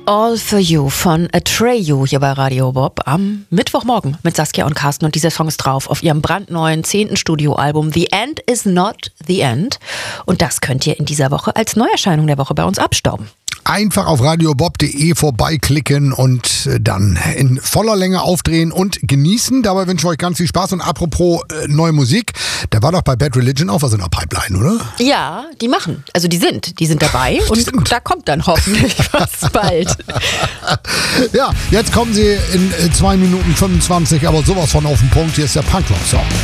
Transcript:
All for You von Atreyu hier bei Radio Bob am Mittwochmorgen mit Saskia und Carsten. Und dieser Song ist drauf auf ihrem brandneuen 10. Studioalbum The End is Not the End. Und das könnt ihr in dieser Woche als Neuerscheinung der Woche bei uns abstauben. Einfach auf radiobob.de vorbeiklicken und dann in voller Länge aufdrehen und genießen. Dabei wünsche ich euch ganz viel Spaß. Und apropos neue Musik, da war doch bei Bad Religion auch was in der Pipeline, oder? Ja, die machen. Also die sind dabei und da kommt dann hoffentlich was bald. Ja, jetzt kommen sie in 2 Minuten 25, aber sowas von auf den Punkt. Hier ist der Punkrock-Song.